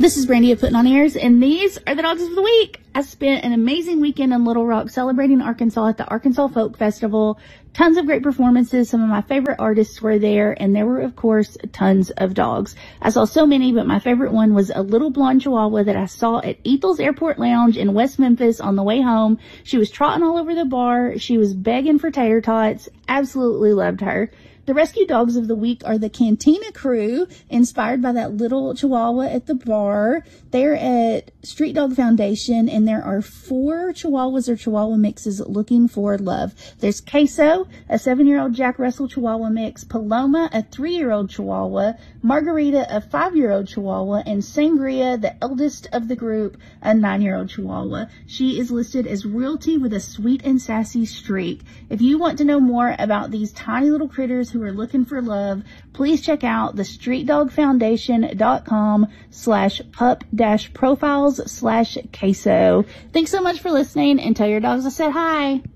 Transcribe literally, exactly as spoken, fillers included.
This is Brandy of Putting On Airs, and these are the dogs of the week. I spent an amazing weekend in Little Rock celebrating Arkansas at the Arkansas Folk Festival. Tons of great performances. Some of my favorite artists were there, and there were, of course, tons of dogs. I saw so many, but my favorite one was a little blonde Chihuahua that I saw at Ethel's Airport Lounge in West Memphis on the way home. She was trotting all over the bar. She was begging for tater tots. Absolutely loved her. The rescue dogs of the week are the Cantina Crew, inspired by that little Chihuahua at the bar. They're at Street Dog Foundation, and there are four Chihuahuas or Chihuahua mixes looking for love. There's Queso, a seven-year-old Jack Russell Chihuahua mix, Paloma, a three-year-old Chihuahua, Margarita, a five-year-old Chihuahua, and Sangria, the eldest of the group, a nine-year-old Chihuahua. She is listed as royalty with a sweet and sassy streak. If you want to know more about these tiny little critters who are looking for love, please check out the street dog foundation dot com slash pup dash profiles slash queso. Thanks so much for listening, and tell your dogs I said hi.